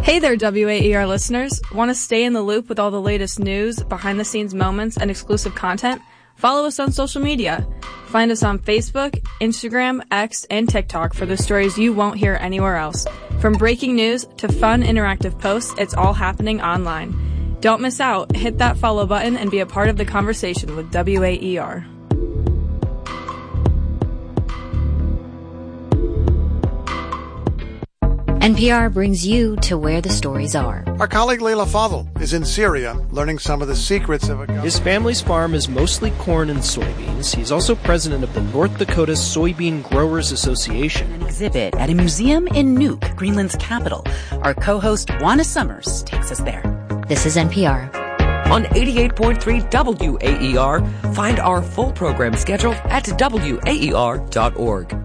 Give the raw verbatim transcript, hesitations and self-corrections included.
Hey there, W A E R listeners. Want to stay in the loop with all the latest news, behind-the-scenes moments, and exclusive content? Follow us on social media. Find us on Facebook, Instagram, X, and TikTok for the stories you won't hear anywhere else. From breaking news to fun, interactive posts, it's all happening online. Don't miss out. Hit that follow button and be a part of the conversation with W A E R. N P R brings you to where the stories are. Our colleague Leila Fadel is in Syria learning some of the secrets of a... His family's farm is mostly corn and soybeans. He's also president of the North Dakota Soybean Growers Association. An exhibit at a museum in Nuuk, Greenland's capital. Our co-host Juana Summers takes us there. This is N P R. On eighty-eight point three W A E R, find our full program schedule at W A E R dot org.